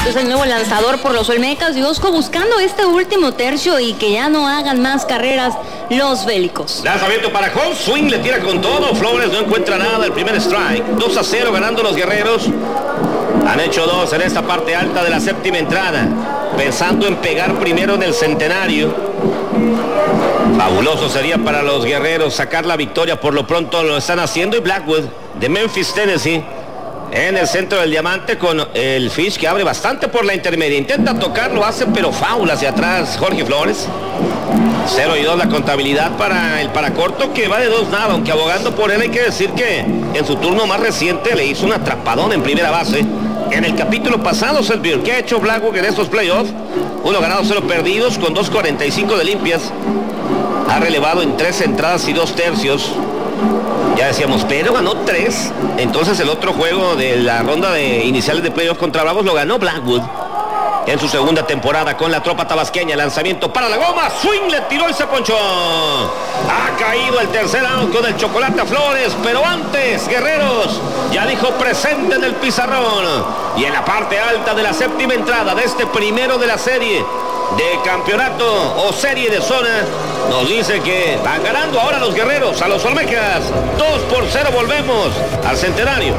Es el nuevo lanzador por los Olmecas. Diosco buscando este último tercio y que ya no hagan más carreras los bélicos. Lanzamiento para home, swing, le tira con todo. Flores no encuentra nada, el primer strike. 2-0 ganando los guerreros. Han hecho 2 en esta parte alta de la séptima entrada. Pensando en pegar primero en el centenario. Fabuloso sería para los guerreros sacar la victoria. Por lo pronto lo están haciendo. Y Blackwood de Memphis, Tennessee, en el centro del diamante con el Fish que abre bastante por la intermedia. Intenta tocar, lo hace, pero foul hacia atrás Jorge Flores. 0-2 la contabilidad para el paracorto, que va de 2-0, aunque abogando por él hay que decir que en su turno más reciente le hizo un atrapadón en primera base. En el capítulo pasado, Selvier, ¿qué ha hecho Blackwood en estos playoffs? 1 ganado, 0 perdidos, con 2.45 de limpias. Ha relevado en 3 entradas y 2 tercios. Ya decíamos, pero ganó 3. Entonces el otro juego de la ronda de iniciales de playoffs contra Bravos lo ganó Blackwood en su segunda temporada con la tropa tabasqueña. Lanzamiento para la goma, swing, le tiró y se ponchó. Ha caído el tercer out con el chocolate a Flores, pero antes, guerreros, ya dijo presente en el pizarrón. Y en la parte alta de la séptima entrada de este primero de la serie de campeonato o serie de zona, nos dice que van ganando ahora los guerreros a los Olmecas. 2-0, volvemos al centenario.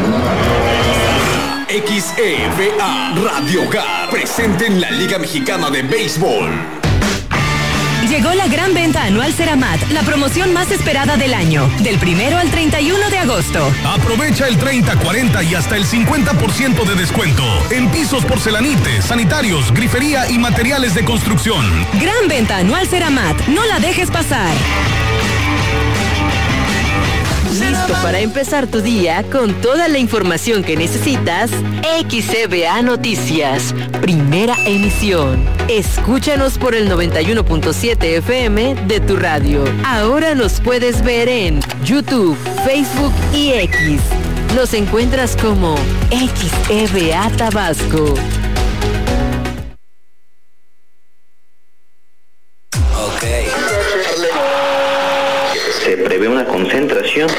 XEVA Radio Hogar, presente en la Liga Mexicana de Béisbol. Llegó la gran venta anual Ceramat, la promoción más esperada del año, del 1 al 31 de agosto. Aprovecha el 30, 40 y hasta el 50% de descuento en pisos, porcelanites, sanitarios, grifería y materiales de construcción. Gran venta anual Ceramat, no la dejes pasar. ¿Listo para empezar tu día con toda la información que necesitas? XCBA Noticias, primera emisión. Escúchanos por el 91.7 FM de tu radio. Ahora nos puedes ver en YouTube, Facebook y X. Nos encuentras como XEBA Tabasco. Se prevé una concentración.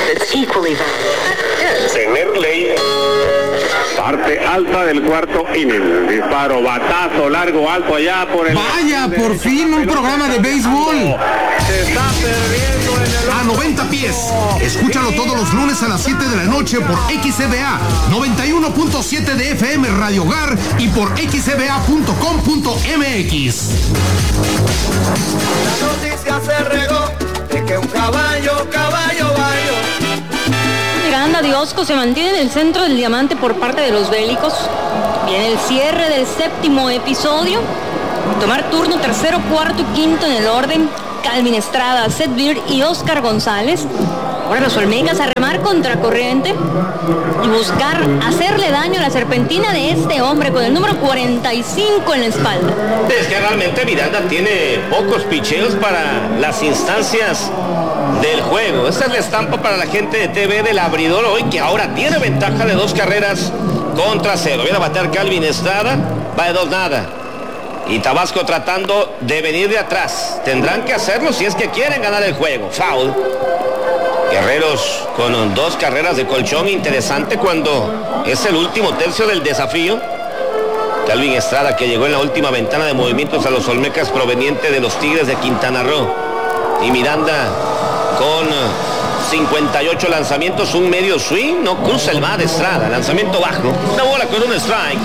Tener ley. Parte alta del cuarto inning. Disparo, batazo, largo, alto allá por el... Vaya, por fin un programa de béisbol. Se está perdiendo en el... A 90 pies. Escúchalo todos los lunes a las 7 de la noche por XCBA 91.7 de FM Radio Hogar y por xcba.com.mx. La noticia se regó de que un caballo bailó. Miranda Diosco se mantiene en el centro del diamante por parte de los bélicos. Viene el cierre del séptimo episodio. Tomar turno tercero, cuarto y quinto en el orden. Calvin Estrada, Seth Beard y Oscar González. Ahora los Olmecas a remar contracorriente y buscar hacerle daño a la serpentina de este hombre con el número 45 en la espalda. Es que realmente Miranda tiene pocos picheos para las instancias del juego. Esta es la estampa para la gente de TV del abridor hoy, que ahora tiene ventaja de 2 carreras contra 0. Viene a batear Calvin Estrada, va de 2-0. Y Tabasco tratando de venir de atrás. Tendrán que hacerlo si es que quieren ganar el juego. Foul. Guerreros con 2 carreras de colchón, interesante cuando es el último tercio del desafío. Calvin Estrada, que llegó en la última ventana de movimientos a los Olmecas, proveniente de los Tigres de Quintana Roo. Y Miranda con 58 lanzamientos, un medio swing, no cruza el bat de Estrada, lanzamiento bajo, una bola con un strike.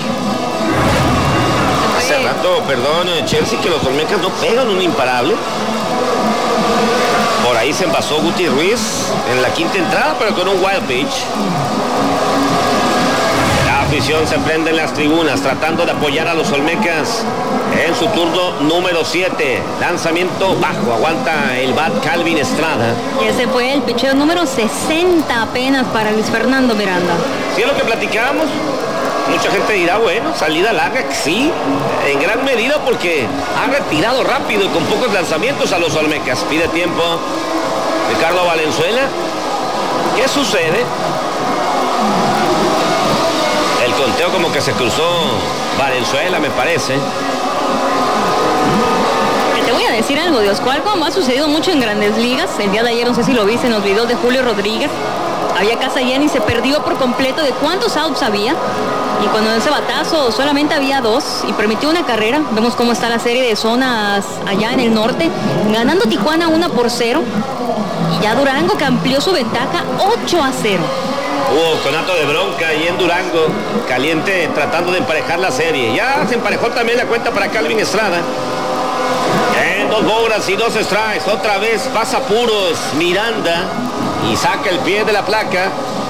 Hace rato, perdón, Chelsea, que los Olmecas no pegan un imparable. Por ahí se envasó Guti Ruiz en la quinta entrada, pero con un wild pitch. La afición se prende en las tribunas tratando de apoyar a los Olmecas en su turno número 7. Lanzamiento bajo, aguanta el bat Calvin Estrada. Y ese fue el picheo número 60 apenas para Luis Fernando Miranda. Sí, es lo que platicábamos. Mucha gente dirá, bueno, salida larga, sí, en gran medida porque ha retirado rápido y con pocos lanzamientos a los Olmecas. Pide tiempo Ricardo Valenzuela. ¿Qué sucede? El conteo como que se cruzó Valenzuela, me parece. Te voy a decir algo, Diosco, algo ha sucedido mucho en Grandes Ligas. El día de ayer, no sé si lo viste en los videos de Julio Rodríguez. Había casa llena y se perdió por completo de cuántos outs había. Y cuando en ese batazo solamente había 2 y permitió una carrera. Vemos cómo está la serie de zonas allá en el norte. Ganando Tijuana 1-0. Y ya Durango que amplió su ventaja 8-0. Hubo conato de bronca ahí en Durango. Caliente tratando de emparejar la serie. Ya se emparejó también la cuenta para Calvin Estrada. En 2 bolas y 2 strikes. Otra vez pasa puros Miranda. Y saca el pie de la placa.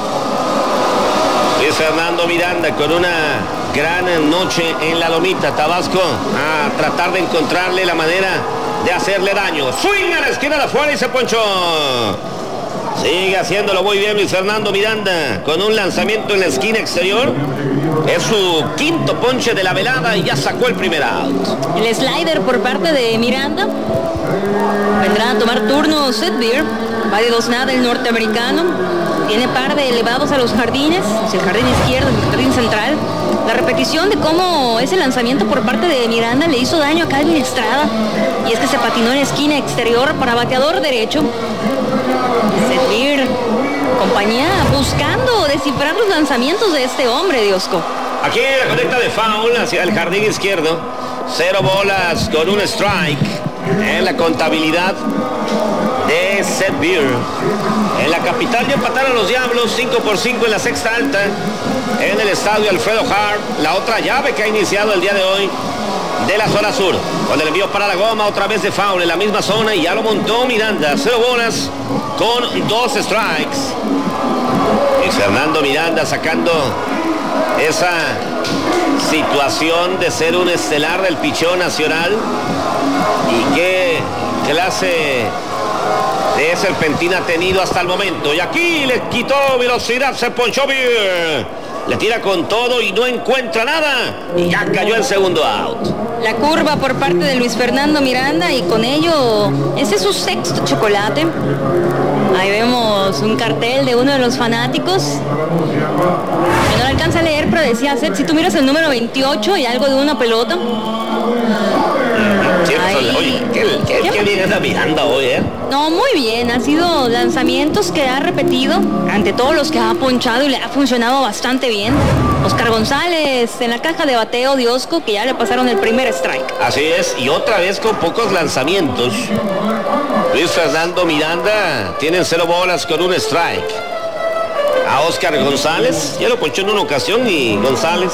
Es Fernando Miranda con una gran noche en la lomita. Tabasco a tratar de encontrarle la manera de hacerle daño. Swing a la esquina de afuera y se ponchó. Sigue haciéndolo muy bien Luis Fernando Miranda con un lanzamiento en la esquina exterior. Es su 5º ponche de la velada y ya sacó el primer out. El slider por parte de Miranda. Vendrá a tomar turno Seth Beer. Va de 2-0 el norteamericano. Tiene par de elevados a los jardines. El jardín izquierdo, el jardín central. La repetición de cómo ese lanzamiento por parte de Miranda le hizo daño a Calvin Estrada. Y es que se patinó en la esquina exterior para bateador derecho. Seth Beer, compañía, buscando descifrar los lanzamientos de este hombre, Diosco. Aquí la conecta de foul hacia el jardín izquierdo. 0 bolas con un strike en la contabilidad de Seth Beer. En la capital ya empataron los Diablos 5-5 en la sexta alta en el estadio Alfredo Hart. La otra llave que ha iniciado el día de hoy de la zona sur. Con el envío para la goma, otra vez de foul en la misma zona y ya lo montó Miranda. 0 bolas con 2 strikes. Y Fernando Miranda sacando esa situación de ser un estelar del picheo nacional. Y qué clase de serpentina ha tenido hasta el momento. Y aquí le quitó velocidad, se ponchó Beer. Le tira con todo y no encuentra nada. Y ya cayó el segundo out. La curva por parte de Luis Fernando Miranda y con ello ese es su 6º chocolate. Ahí vemos un cartel de uno de los fanáticos. Que no lo alcanza a leer, pero decía Seth, si tú miras el número 28 y algo de una pelota. Oye, qué bien anda Miranda hoy, ¿eh? No, muy bien. Ha sido lanzamientos que ha repetido ante todos los que ha ponchado y le ha funcionado bastante bien. Oscar González en la caja de bateo, Diosco, que ya le pasaron el primer strike. Así es, y otra vez con pocos lanzamientos. Luis Fernando Miranda tiene 0 bolas con un strike. A Oscar González, ya lo ponchó en una ocasión y González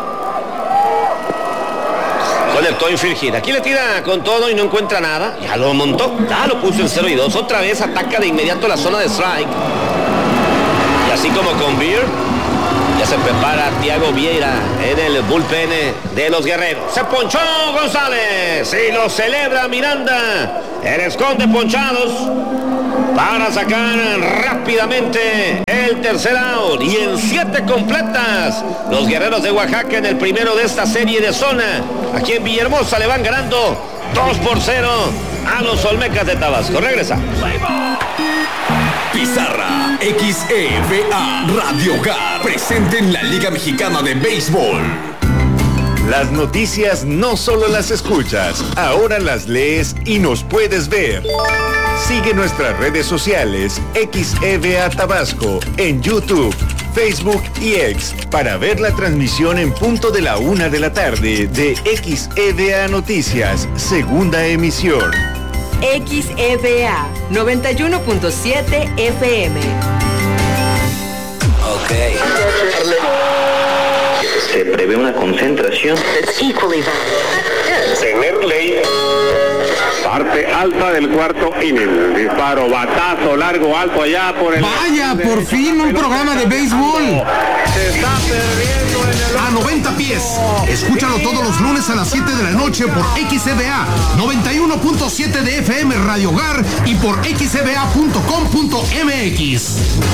conectó en field hit. Aquí le tira con todo y no encuentra nada. Ya lo montó, ya lo puso en 0-2. Otra vez ataca de inmediato la zona de strike. Y así como con Beer, ya se prepara Thiago Vieira en el bullpen de los Guerreros. Se ponchó González y lo celebra Miranda. El esconde ponchados para sacar rápidamente el tercer out. Y en 7 completas, los Guerreros de Oaxaca en el primero de esta serie de zona. Aquí en Villahermosa le van ganando 2-0 a los Olmecas de Tabasco. Regresa. Pizarra XEVA Radio Hogar presente en la Liga Mexicana de Béisbol. Las noticias no solo las escuchas, ahora las lees y nos puedes ver. Sigue nuestras redes sociales XEVA Tabasco en YouTube, Facebook y X para ver la transmisión en punto de la 1 de la tarde de XEVA Noticias, segunda emisión. XEVA 91.7 FM. Ok. Se prevé una concentración. Tener ley. Parte alta del cuarto inning. Disparo, batazo, largo, alto allá por el... Vaya, por fin un programa de béisbol. Se está perdiendo en el... A 90 pies. Escúchalo todos los lunes a las 7 de la noche por XCBA 91.7 de FM Radio Hogar y por xcba.com.mx.